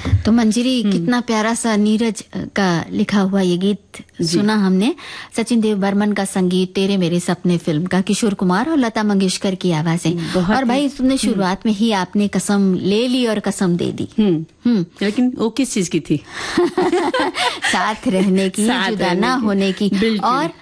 तो मंजरी, कितना प्यारा सा नीरज का लिखा हुआ ये गीत सुना हमने। सचिन देव बर्मन का संगीत, तेरे मेरे सपने फिल्म का, किशोर कुमार और लता मंगेशकर की आवाजें। और भाई तुमने शुरुआत में ही आपने कसम ले ली और कसम दे दी। लेकिन वो किस चीज की थी? साथ रहने की, जुदा ना होने की। और